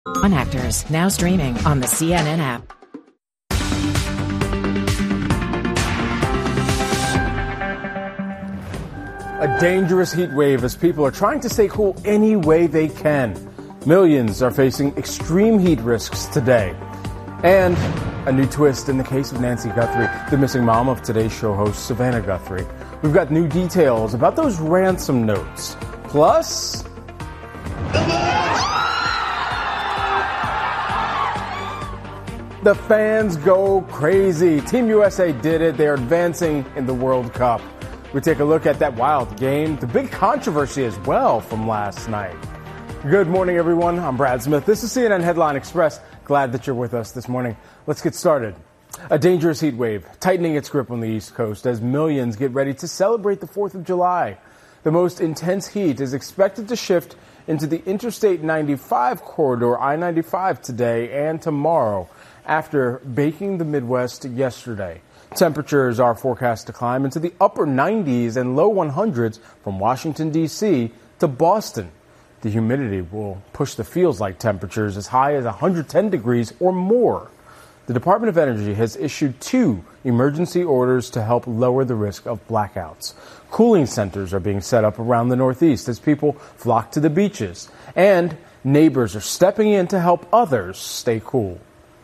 On Actors, now streaming on the CNN app. A dangerous heat wave as people are trying to stay cool any way they can. Millions are facing extreme heat risks today. And a new twist in the case of Nancy Guthrie, the missing mom of Today's Show host Savannah Guthrie. We've got new details about those ransom notes. Plus, the fans go crazy. Team USA did it. They are advancing in the World Cup. We take a look at that wild game, the big controversy as well from last night. Good morning, everyone. I'm Brad Smith. This is CNN Headline Express. Glad that you're with us this morning. Let's get started. A dangerous heat wave tightening its grip on the East Coast as millions get ready to celebrate the 4th of July. The most intense heat is expected to shift into the Interstate 95 corridor, I-95, today and tomorrow after baking the Midwest yesterday. Temperatures are forecast to climb into the upper 90s and low 100s from Washington, D.C. to Boston. The humidity will push the feels-like temperatures as high as 110 degrees or more. The Department of Energy has issued 2 emergency orders to help lower the risk of blackouts. Cooling centers are being set up around the Northeast as people flock to the beaches. And neighbors are stepping in to help others stay cool.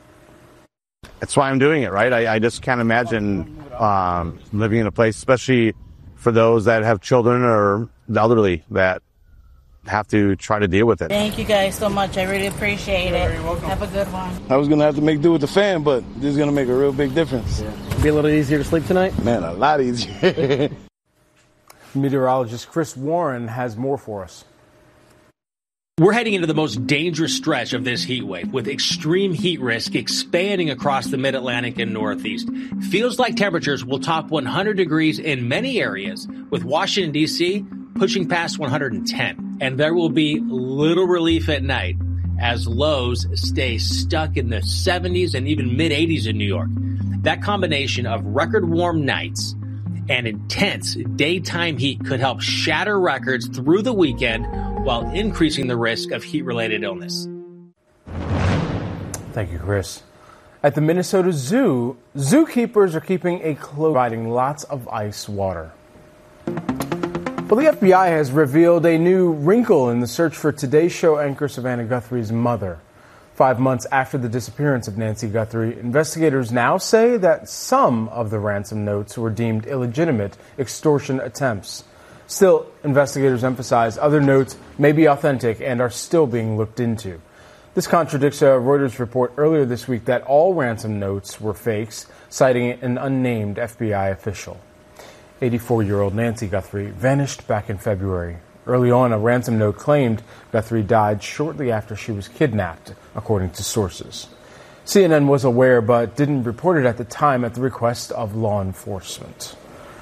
That's why I'm doing it, right? I just can't imagine living in a place, especially for those that have children or the elderly that have to try to deal with it. Thank you guys so much. I really appreciate it. Have a good one. I was going to have to make do with the fan, but this is going to make a real big difference. Yeah. Be a little easier to sleep tonight? Man, a lot easier. Meteorologist Chris Warren has more for us. We're heading into the most dangerous stretch of this heat wave, with extreme heat risk expanding across the mid-Atlantic and Northeast. Feels like temperatures will top 100 degrees in many areas, with Washington, D.C. pushing past 110. And there will be little relief at night as lows stay stuck in the 70s and even mid-80s in New York. That combination of record warm nights and intense daytime heat could help shatter records through the weekend while increasing the risk of heat-related illness. Thank you, Chris. At the Minnesota Zoo, zookeepers are keeping a close, providing lots of ice water. Well, the FBI has revealed a new wrinkle in the search for Today's Show anchor Savannah Guthrie's mother. 5 months after the disappearance of Nancy Guthrie, investigators now say that some of the ransom notes were deemed illegitimate extortion attempts. Still, investigators emphasize other notes may be authentic and are still being looked into. This contradicts a Reuters report earlier this week that all ransom notes were fakes, citing an unnamed FBI official. 84-year-old Nancy Guthrie vanished back in February. Early on, a ransom note claimed Guthrie died shortly after she was kidnapped, according to sources. CNN was aware but didn't report it at the time at the request of law enforcement.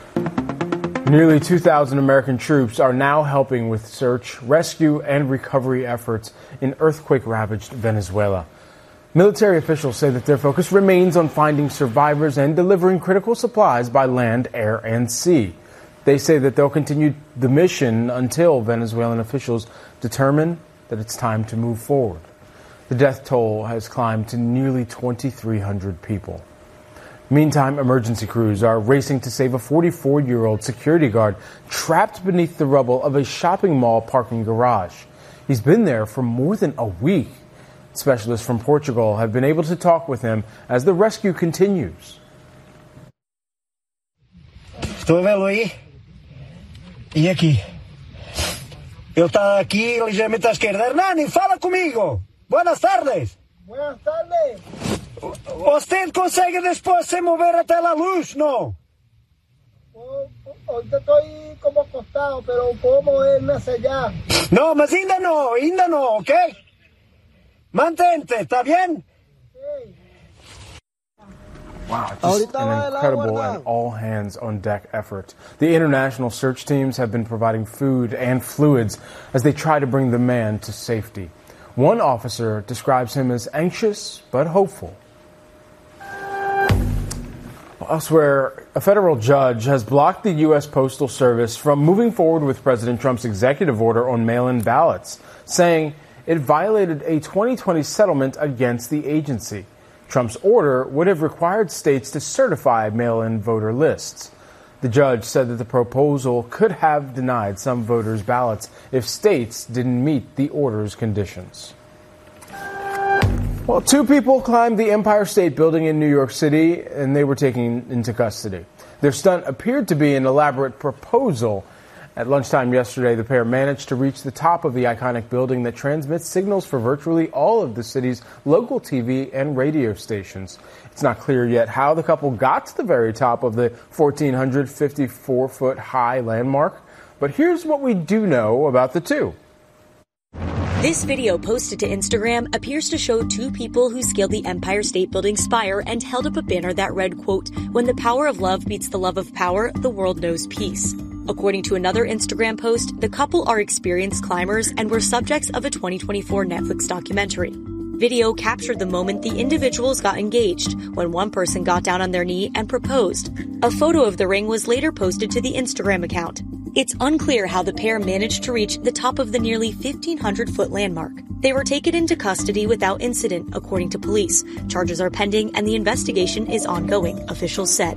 Nearly 2,000 American troops are now helping with search, rescue, and recovery efforts in earthquake-ravaged Venezuela. Military officials say that their focus remains on finding survivors and delivering critical supplies by land, air, and sea. They say that they'll continue the mission until Venezuelan officials determine that it's time to move forward. The death toll has climbed to nearly 2,300 people. Meantime, emergency crews are racing to save a 44-year-old security guard trapped beneath the rubble of a shopping mall parking garage. He's been there for more than a week. Specialists from Portugal have been able to talk with him as the rescue continues. Estou a vê-lo aí? E aqui? Ele está aqui ligeiramente à esquerda. Hernani, fala comigo! Buenas tardes! Buenas tardes! Você consegue después se mover até la luz, no? Ahorita estoy como acostado, pero puedo moverme hacia allá. No, mas ainda no, ¿ok? Mantente, ¿está bien? Wow, just an incredible and all-hands-on-deck effort. The international search teams have been providing food and fluids as they try to bring the man to safety. One officer describes him as anxious but hopeful. Elsewhere, a federal judge has blocked the U.S. Postal Service from moving forward with President Trump's executive order on mail-in ballots, saying it violated a 2020 settlement against the agency. Trump's order would have required states to certify mail-in voter lists. The judge said that the proposal could have denied some voters' ballots if states didn't meet the order's conditions. Well, 2 people climbed the Empire State Building in New York City, and they were taken into custody. Their stunt appeared to be an elaborate proposal. At lunchtime yesterday, the pair managed to reach the top of the iconic building that transmits signals for virtually all of the city's local TV and radio stations. It's not clear yet how the couple got to the very top of the 1,454-foot-high landmark, but here's what we do know about the two. This video posted to Instagram appears to show 2 people who scaled the Empire State Building spire and held up a banner that read, quote, "When the power of love meets the love of power, the world knows peace." According to another Instagram post, the couple are experienced climbers and were subjects of a 2024 Netflix documentary. Video captured the moment the individuals got engaged, when one person got down on their knee and proposed. A photo of the ring was later posted to the Instagram account. It's unclear how the pair managed to reach the top of the nearly 1,500-foot landmark. They were taken into custody without incident, according to police. Charges are pending and the investigation is ongoing, officials said.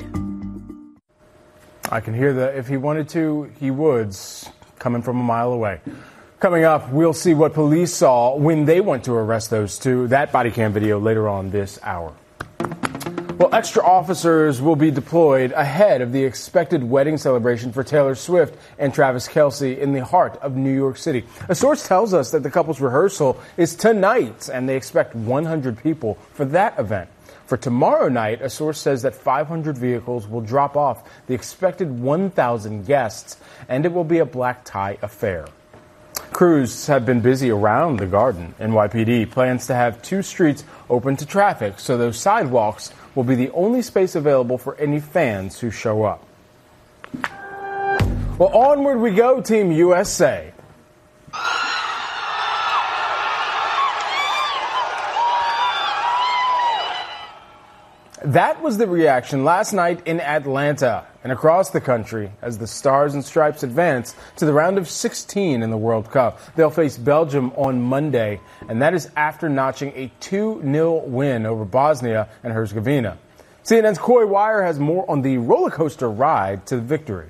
I can hear that if he wanted to, he would, coming from a mile away. Coming up, we'll see what police saw when they went to arrest those 2. That body cam video later on this hour. Well, extra officers will be deployed ahead of the expected wedding celebration for Taylor Swift and Travis Kelce in the heart of New York City. A source tells us that the couple's rehearsal is tonight, and they expect 100 people for that event. For tomorrow night, a source says that 500 vehicles will drop off the expected 1,000 guests, and it will be a black tie affair. Crews have been busy around the Garden. NYPD plans to have 2 streets open to traffic, so those sidewalks will be the only space available for any fans who show up. Well, onward we go, Team USA. That was the reaction last night in Atlanta and across the country as the Stars and Stripes advance to the round of 16 in the World Cup. They'll face Belgium on Monday, and that is after notching a 2-0 win over Bosnia and Herzegovina. CNN's Coy Wire has more on the roller coaster ride to victory.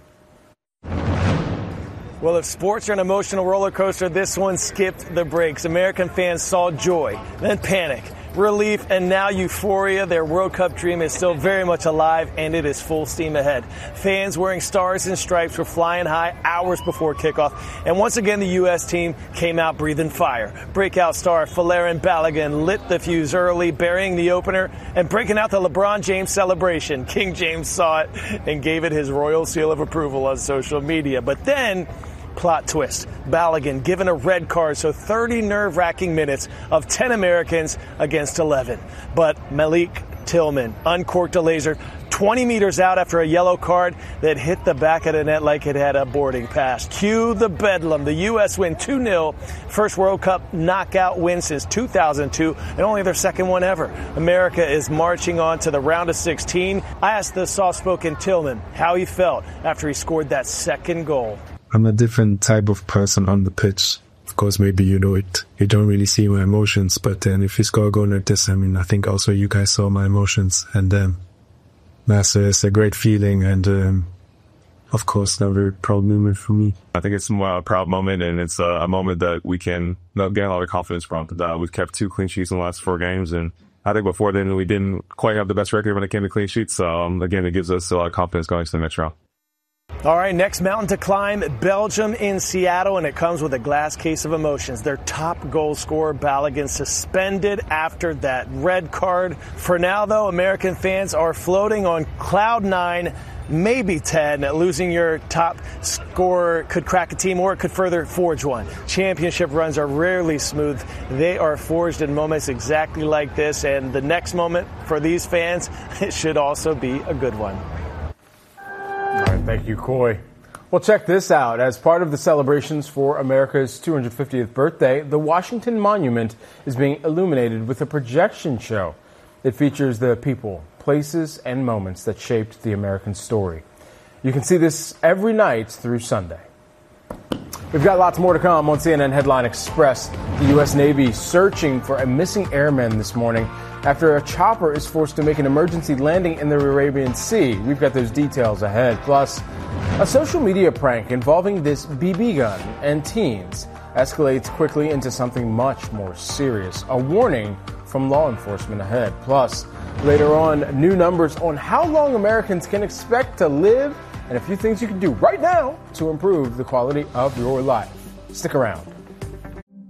Well, if sports are an emotional roller coaster, this one skipped the brakes. American fans saw joy, then panic, relief, and now euphoria. Their World Cup dream is still very much alive, and it is full steam ahead. Fans wearing Stars and Stripes were flying high hours before kickoff, and once again the U.S. team came out breathing fire. Breakout star Folarin Balogun lit the fuse early, burying the opener and breaking out the LeBron James celebration. King James saw it and gave it his royal seal of approval on social media. But then, plot twist, Balogun given a red card, so 30 nerve-wracking minutes of 10 Americans against 11. But Malik Tillman uncorked a laser 20 meters out after a yellow card that hit the back of the net like it had a boarding pass. Cue the bedlam. The U.S. win 2-0. First World Cup knockout win since 2002, and only their second one ever. America is marching on to the round of 16. I asked the soft-spoken Tillman how he felt after he scored that second goal. I'm a different type of person on the pitch. Of course, maybe you know it. You don't really see my emotions, but then if you score a goal like this, I mean, I think also you guys saw my emotions. And it's a great feeling, and of course, a very proud moment for me. I think it's a proud moment, and it's a moment that we can gain a lot of confidence from. We've kept 2 clean sheets in the last 4 games, and I think before then we didn't quite have the best record when it came to clean sheets. So again, it gives us a lot of confidence going to the next round. All right, next mountain to climb, Belgium in Seattle, and it comes with a glass case of emotions. Their top goal scorer, Balogun, suspended after that red card. For now, though, American fans are floating on cloud 9, maybe 10. Losing your top scorer could crack a team, or it could further forge one. Championship runs are rarely smooth. They are forged in moments exactly like this, and the next moment for these fans, it should also be a good one. All right, thank you, Coy. Well, check this out. As part of the celebrations for America's 250th birthday, the Washington Monument is being illuminated with a projection show. It features the people, places, and moments that shaped the American story. You can see this every night through Sunday. We've got lots more to come on CNN Headline Express. The U.S. Navy searching for a missing airman this morning after a chopper is forced to make an emergency landing in the Arabian Sea. We've got those details ahead. Plus, a social media prank involving this BB gun and teens escalates quickly into something much more serious. A warning from law enforcement ahead. Plus, later on, new numbers on how long Americans can expect to live and a few things you can do right now to improve the quality of your life. Stick around.